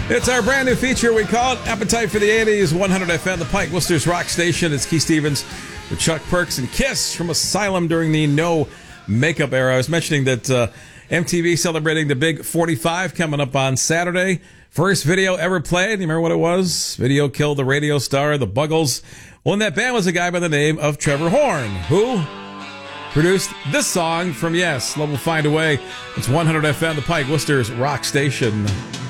It's our brand new feature. We call it Appetite for the 80s, 100 FM, the Pike Worcester's Rock Station. It's Keith Stevens with Chuck Perks and Kiss from Asylum during the no makeup era. I was mentioning that MTV celebrating the big 45 coming up on Saturday. First video ever played. You remember what it was? Video killed the radio star, the Buggles. Well, in that band was a guy by the name of Trevor Horn, who produced this song from Yes, Love Will Find a Way. It's 100 FM, the Pike Worcester's Rock Station.